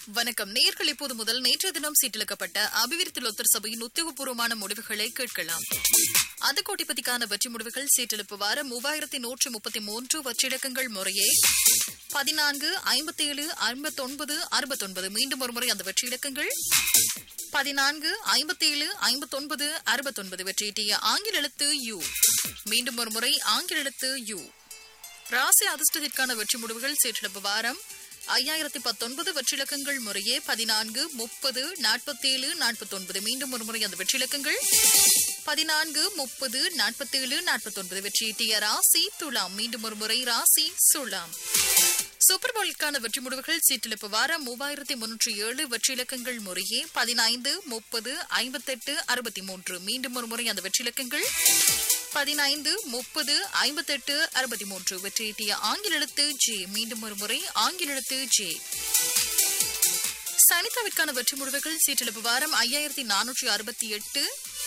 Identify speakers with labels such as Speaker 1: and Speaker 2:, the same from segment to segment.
Speaker 1: வணக்கம். நேயர்கள் இப்போது முதல் நேற்றைய தினம் சீட்டிழக்கப்பட்ட அபிவிருத்தி லொத்தர் சபையின் உத்தியோகபூர்வமான முடிவுகளை கேட்கலாம். அது கோட்டிப்பதிக்கான வெற்றி முடிவுகள் சீட்டெழுப்பு வாரம் 3133 வற்றிலக்கங்கள் முறையே 14, 57, 59, 69. மீண்டும் ஒருமுறை அந்த வெற்றி இலக்கங்கள் 14, 57, 59, 69. வெற்றியீட்டிய ஆங்கில எழுத்து யு. மீண்டும் ஒருமுறை ஆங்கில எழுத்து யு. ராசி அதிர்ஷ்டத்திற்கான வெற்றி முடிவுகள் சீட்டெழுப்பு வாரம் 5019 வெற்றிலக்கங்கள் முறையே 14, 30, 47, 49. மீண்டும் ஒருமுறை அந்த வெற்றிலக்கங்கள் 14, 30, 47, 49. வெற்றியீட்டிய ராசி துலாம். மீண்டும் ஒருமுறை ராசி துலாம். சூப்பர் பவுலுக்கான வெற்றி முடிவுகள் சீட்டிழப்பு வாரம் 3307 வெற்றிலக்கங்கள் முறையே 15, 30, 58, 63. மீண்டும் ஒருமுறை அந்த வெற்றிலக்கங்கள் 15, 30, 58, 63. வெற்றியீட்டிய ஆங்கில எழுத்து ஜே. மீண்டும் ஒருமுறை ஆங்கில எழுத்து ஜே. சனிதாவிற்கான வெற்றி முடிவுகள் சீட்டிழப்பு வாரம் 5468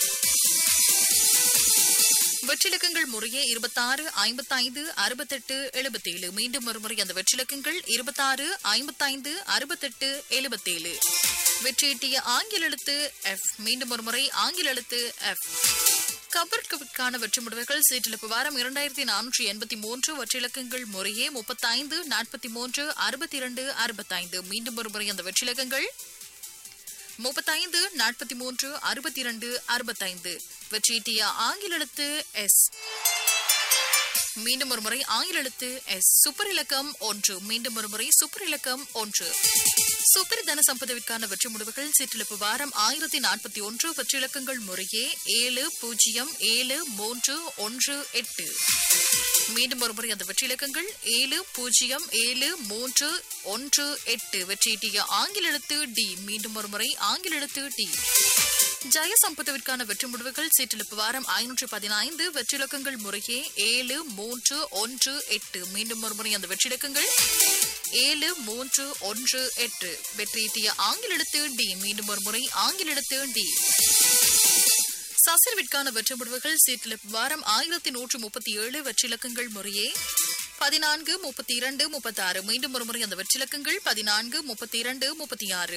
Speaker 1: வெற்றிலக்கங்கள் முறையே 26, 55, 68, 77. மீண்டும் ஒருமுறை அந்த வெற்றிலக்கங்கள் 26, 55, 68, 77. வெற்றியீட்டிய ஆங்கில எழுத்து எஃப். மீண்டும் ஒருமுறை ஆங்கில எழுத்து எஃப். கபர்கான வெற்றி முடிவுகள் சீட்டிழப்பு வாரம் 2483 வெற்றிலக்கங்கள் முறையே 35, 43, 62, 65. மீண்டும் ஒருமுறை அந்த வெற்றிலக்கங்கள் 35, 43, 62, 65. வெற்றியீட்டிய ஆங்கில எழுத்து எஸ். மீண்டும் ஒருமுறை ஆங்கில எழுத்து எஸ். சூப்பர் இலக்கம் 1. மீண்டும் ஒருமுறை சூப்பர் இலக்கம் 1. சூப்பர் தன சம்பதவிற்கான வெற்றி முடிவுகள் சீட்டிழப்பு வாரம் 1041 வெற்றிலக்கங்கள் முறையே 7, 0, 7, 3, 1, 8. மீண்டும் ஒருமுறை அந்த வெற்றிலக்கங்கள் 7, 0, 7, 3, 1, 8. வெற்றியீட்டிய ஆங்கில எழுத்து டி. மீண்டும் ஒருமுறை ஆங்கில எழுத்து டி. ஜெய சம்பதவிற்கான வெற்றி முடிவுகள் சீட்டிழப்பு வாரம் 515 வெற்றிலக்கங்கள் முறையே 7, 3, 1, 8. மீண்டும் ஒருமுறை அந்த வெற்றிலக்கங்கள் 7, 3, 1, 8. வெற்றியீட்டிய ஆங்கில எழுத்து டி. மீண்டும் ஒருமுறை ஆங்கில எழுத்து டி. சசிர்விற்கான வெற்றி முடிவுகள் சீட்டிழப்பு வாரம் 1137 வெற்றிலக்கங்கள் முறையே 14, 32, 36. மீண்டும் ஒருமுறை அந்த வெற்றிலக்கங்கள் 14, 32, 36.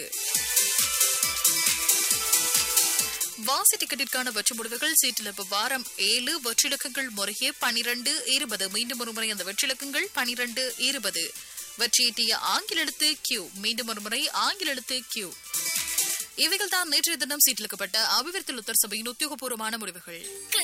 Speaker 1: வாசி டிக்கெட்டிற்கான வெற்றி முடிவுகள் சீட்டிழப்பு வாரம் 7 வெற்றிலக்கங்கள் முறையே 12, 20. மீண்டும் ஒருமுறை அந்த வெற்றிலக்கங்கள் 12, 20. வெற்றியீட்டிய ஆங்கில எழுத்து கியூ. மீண்டும் ஒருமுறை ஆங்கில எழுத்து கியூ. இவைகள் தான் நேற்றைய தினம் சீட்டிழக்கப்பட்ட அபிவிருத்தி லொத்தர் சபையின் உத்தியோகபூர்வமான முடிவுகள்.